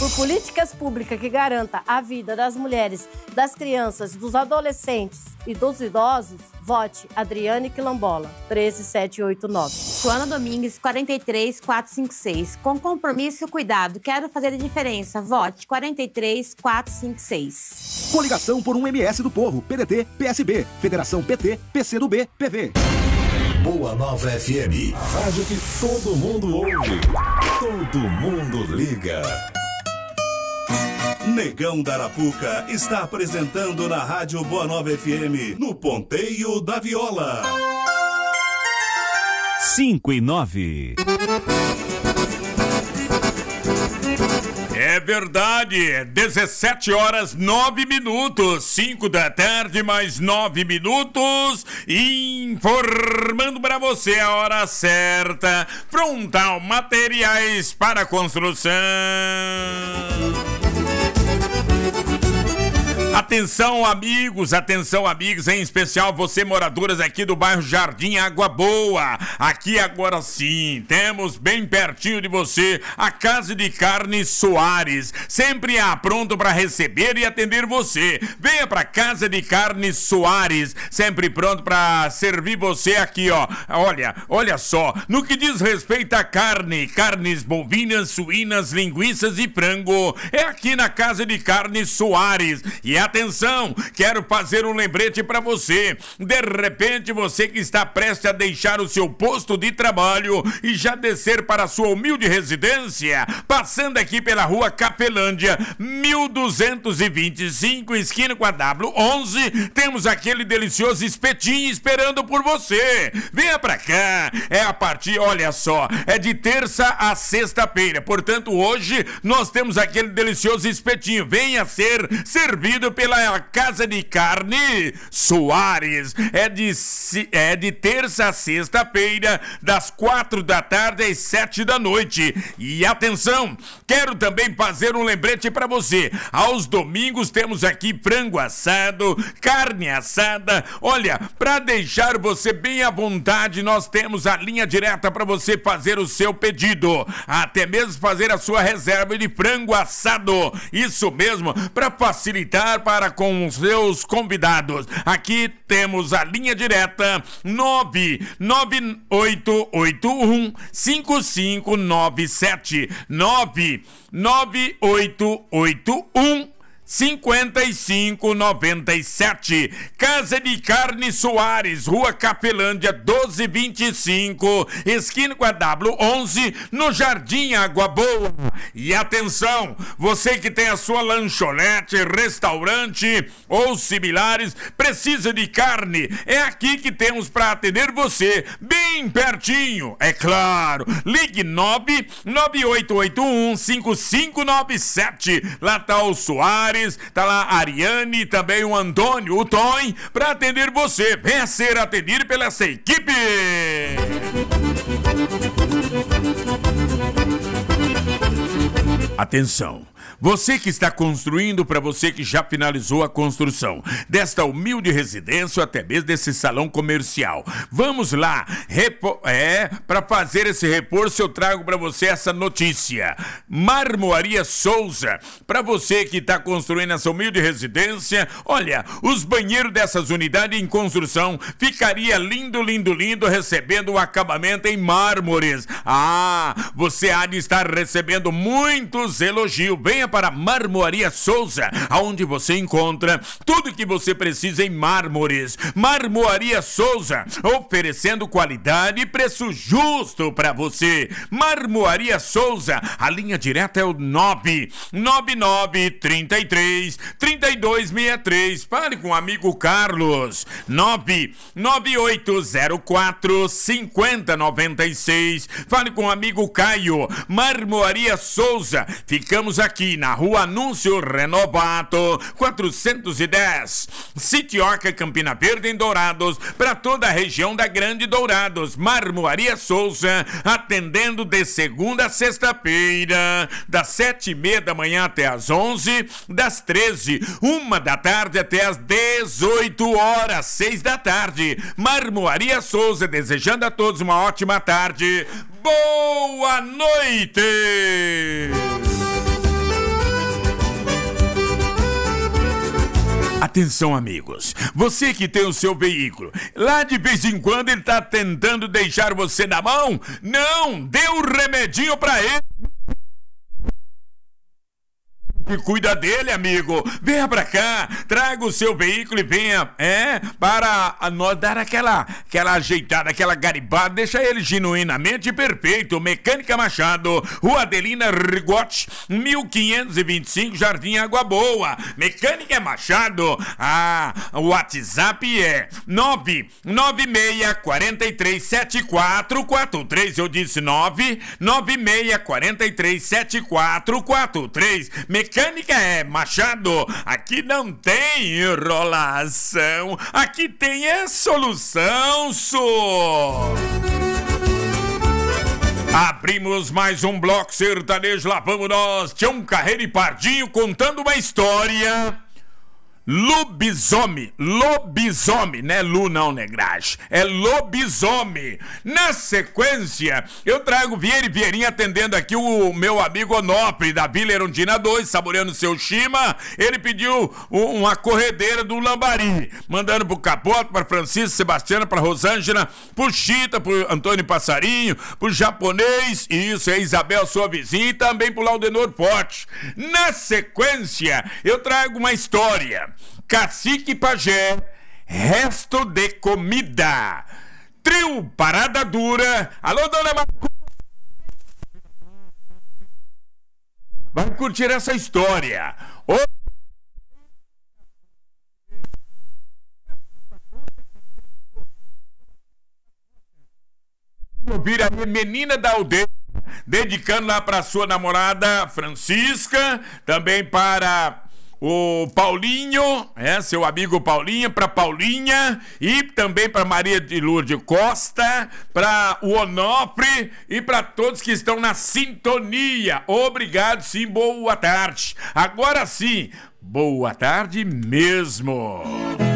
Por políticas públicas que garanta a vida das mulheres, das crianças, dos adolescentes e dos idosos, vote Adriane Quilombola, 13789. Joana Domingues, 43456. Com compromisso e cuidado, quero fazer a diferença. Vote 43456. Coligação por um MS do Povo, PDT, PSB, Federação PT, PCdoB, PV. Boa Nova FM, a rádio que todo mundo ouve, todo mundo liga. Negão da Arapuca está apresentando na Rádio Boa Nova FM, no Ponteio da Viola. 5:09. É verdade, 17h09, 5 da tarde, mais 9 minutos, informando para você a hora certa. Frontal Materiais para Construção. Atenção amigos, em especial você moradoras aqui do bairro Jardim Água Boa. Aqui agora sim, temos bem pertinho de você a Casa de Carne Soares, sempre pronto para receber e atender você. Venha para Casa de Carne Soares, sempre pronto para servir você aqui, ó. Olha só, no que diz respeito a carnes bovinas, suínas, linguiças e frango, é aqui na Casa de Carne Soares. E atenção, quero fazer um lembrete para você. De repente, você que está prestes a deixar o seu posto de trabalho e já descer para a sua humilde residência, passando aqui pela rua Capelândia, 1225, esquina com a W11, temos aquele delicioso espetinho esperando por você. Venha pra cá, olha só, é de terça a sexta-feira, portanto hoje nós temos aquele delicioso espetinho. Venha ser servido pela Casa de Carne Soares. É de terça a sexta-feira, das 4 da tarde às 7 da noite. E atenção, quero também fazer um lembrete para você. Aos domingos temos aqui frango assado, carne assada. Olha, para deixar você bem à vontade, nós temos a linha direta para você fazer o seu pedido, até mesmo fazer a sua reserva de frango assado. Isso mesmo, para facilitar para com os seus convidados. Aqui temos a linha direta 99881 5597 99881 5597. Casa de Carne Soares, Rua Capelândia 1225, esquina com a W11, no Jardim Água Boa. E atenção, você que tem a sua lanchonete, restaurante ou similares, precisa de carne, é aqui que temos para atender você, bem pertinho, é claro. Ligue 99881 5597. Lá tá o Soares, tá lá a Ariane, também o Antônio, o Tom, para atender você. Venha ser atendido pela essa equipe. Atenção, você que está construindo, para você que já finalizou a construção desta humilde residência ou até mesmo desse salão comercial, vamos lá, para fazer esse reforço eu trago para você essa notícia. Marmoaria Souza, para você que está construindo essa humilde residência, olha, os banheiros dessas unidades em construção ficaria lindo, recebendo o acabamento em mármores. Você há de estar recebendo muitos elogios. Venha para Marmoaria Souza, aonde você encontra tudo que você precisa em mármores. Marmoaria Souza, oferecendo qualidade e preço justo para você. Marmoaria Souza, a linha direta é o 99933 3263. Fale com o amigo Carlos, 99804 5096. Fale com o amigo Caio. Marmoaria Souza, ficamos aqui na Rua Anúncio Renovato 410, Sitioca, Campina Verde, em Dourados, para toda a região da Grande Dourados. Marmoaria Souza, atendendo de segunda a sexta-feira, das 7:30 da manhã até as 11, das 13:00 da tarde até as 18 horas, 6 da tarde. Marmoaria Souza, desejando a todos uma ótima tarde. Boa noite! Atenção, amigos, você que tem o seu veículo, lá de vez em quando ele tá tentando deixar você na mão? Não, dê um remedinho pra ele. E cuida dele, amigo. Venha pra cá, traga o seu veículo e venha, para nós dar aquela ajeitada, aquela garibada, deixa ele genuinamente perfeito. Mecânica Machado, Rua Adelina Rigotti, 1525, Jardim Água Boa. Mecânica Machado, o WhatsApp é 996437443. Eu disse 996437443. Mecânica Machado, aqui não tem enrolação, aqui tem solução, Abrimos mais um bloco sertanejo, lá vamos nós, Tião Carreiro e Pardinho contando uma história. Lobisomem, não é Lu não, negragem, é lobisomem. Na sequência, eu trago Vieira e Vieirinha atendendo aqui o meu amigo Onofre, da Vila Erundina 2, saboreando seu chima. Ele pediu uma corredeira do Lambari, mandando pro Capoto, pra Francisco, Sebastiana, pra Rosângela, pro Chita, pro Antônio Passarinho, pro Japonês, isso, é Isabel, sua vizinha, e também pro Laudenor Forte. Na sequência, eu trago uma história. Cacique e Pajé, resto de comida. Trio Parada Dura. Alô, dona Marco. Vai curtir essa história. Ouvir a menina da aldeia, dedicando lá para sua namorada Francisca, também para o Paulinho, seu amigo Paulinho, para Paulinha e também para Maria de Lourdes Costa, para o Onofre e para todos que estão na sintonia. Obrigado, sim, boa tarde. Agora sim, boa tarde mesmo.